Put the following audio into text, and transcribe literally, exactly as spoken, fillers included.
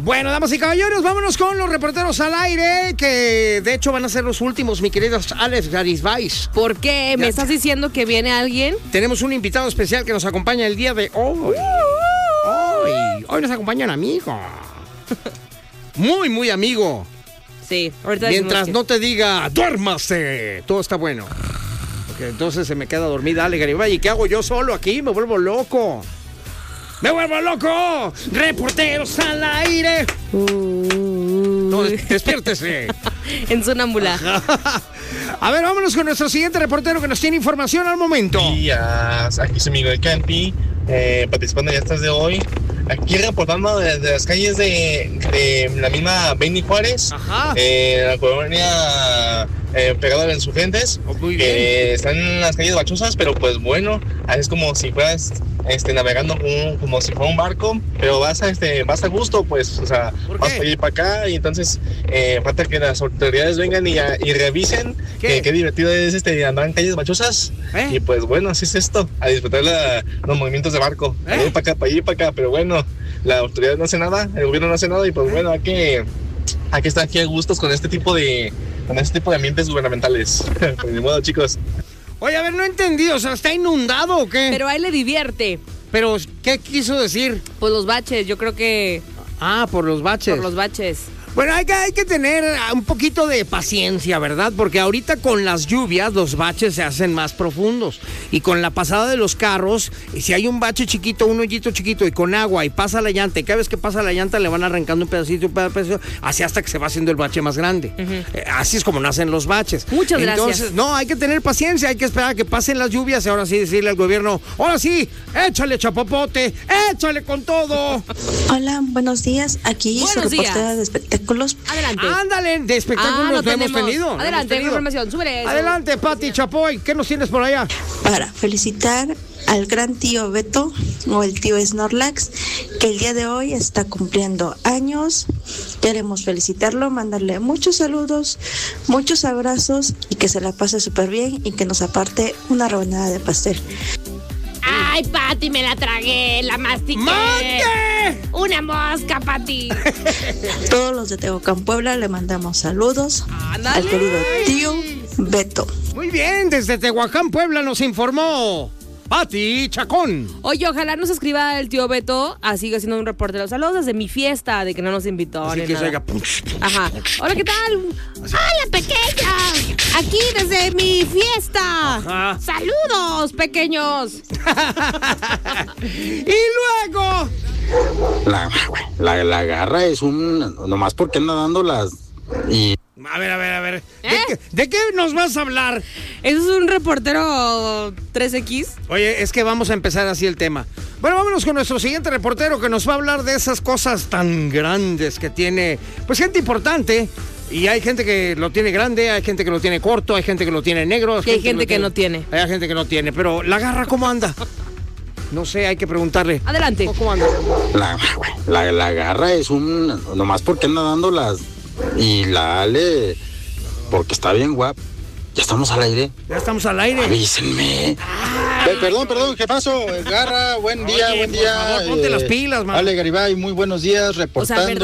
Bueno, damas y caballeros, vámonos con los reporteros al aire, que de hecho van a ser los últimos, mi querido Alex Garibay. ¿Por qué? ¿Me Ya. estás diciendo que viene alguien? Tenemos un invitado especial que nos acompaña el día de hoy. Hoy, hoy nos acompaña un amigo. Muy, muy amigo. Sí, ahorita Mientras que... no te diga, duérmase, todo está bueno. Porque entonces se me queda dormida Ale Garibay. ¿Y qué hago yo solo aquí? Me vuelvo loco. ¡Me vuelvo loco! ¡Reporteros al aire! No, despiértese. En Sonámbula. A ver, vámonos con nuestro siguiente reportero que nos tiene información al momento. Buenos días, aquí su amigo de Campi, eh, participando ya estás de hoy. Aquí reportando desde las calles de, de la misma Benny Juárez, Ajá. eh, la colonia eh, pegada de Insurgentes, Oh, muy bien. que están en las calles bachosas, pero pues bueno, es como si fueras este, navegando como, como si fuera un barco, pero vas a, este, vas a gusto, pues, o sea, ¿Por vas qué? para allá y para acá, y entonces eh, falta que las autoridades vengan y, y revisen ¿Qué? que qué divertido es este, andar en calles bachosas, ¿Eh? y pues bueno, así es esto, a disfrutar la, los movimientos de barco, ¿Eh? para allá y para acá, para allá y para acá, pero bueno, la autoridad no hace nada, el gobierno no hace nada, y pues bueno, hay que, hay que estar aquí a gustos con este tipo de, con este tipo de ambientes gubernamentales. Pues de modo, chicos. Oye, a ver, no entendí, o sea, ¿está inundado o qué? Pero a él le divierte. Pero, ¿qué quiso decir? Pues los baches, yo creo que Ah, por los baches. por los baches. Bueno, hay que, hay que tener un poquito de paciencia, ¿verdad? Porque ahorita con las lluvias los baches se hacen más profundos. Y con la pasada de los carros, y si hay un bache chiquito, un hoyito chiquito y con agua y pasa la llanta, y cada vez que pasa la llanta le van arrancando un pedacito, un pedacito, así hasta que se va haciendo el bache más grande. Uh-huh. Eh, así es como nacen los baches. Muchas Entonces, gracias. no, hay que tener paciencia, hay que esperar a que pasen las lluvias y ahora sí decirle al gobierno, ahora sí, échale chapopote, échale con todo. Hola, buenos días. Aquí Buenos su reportera días. de espectáculos. Adelante. Ándale, de espectáculos Ah, no no hemos tenemos. tenido. no Adelante, hemos tenido. información, súbele eso. Adelante, Pati Chapoy, ¿qué nos tienes por allá? Para felicitar al gran tío Beto o el tío Snorlax, que el día de hoy está cumpliendo años. Queremos felicitarlo, mandarle muchos saludos, muchos abrazos y que se la pase súper bien y que nos aparte una rebanada de pastel. Ay, Pati, me la tragué, la mastiqué. ¡Mande! Una mosca, Pati. Todos los de Tehuacán, Puebla, le mandamos saludos Ándale. al querido tío Beto. Muy bien, desde Tehuacán, Puebla nos informó Pati Chacón. Oye, ojalá nos escriba el tío Beto, así haciendo un reporte de los saludos desde mi fiesta, de que no nos invitó. Así ni que nada. se oiga, punch, punch, Ajá. punch. Hola, ¿qué tal? Hola, pequeña. Aquí desde mi fiesta. Ajá. Saludos, pequeños. Y luego, La, la, la garra es un... Nomás porque anda dando las... Y... a ver, a ver, a ver. ¿De, ¿Eh? qué, de qué nos vas a hablar? ¿Eso es un reportero tres equis? Oye, es que vamos a empezar así el tema. Bueno, vámonos con nuestro siguiente reportero que nos va a hablar de esas cosas tan grandes que tiene, pues, gente importante. Y hay gente que lo tiene grande, hay gente que lo tiene corto, hay gente que lo tiene negro. Y hay gente que no tiene. Hay gente que no tiene, pero la garra, ¿cómo anda? No sé, hay que preguntarle. Adelante. ¿Cómo anda? La, la, la garra es un... Nomás porque anda dando las... Y la Ale... Porque está bien guapa. Ya estamos al aire. Ya estamos al aire. Avísenme. Pe- perdón, perdón, ¿qué pasó? Garra, buen día, Oye, buen por día. favor, ponte las pilas, man. Ale Garibay, muy buenos días, reportando.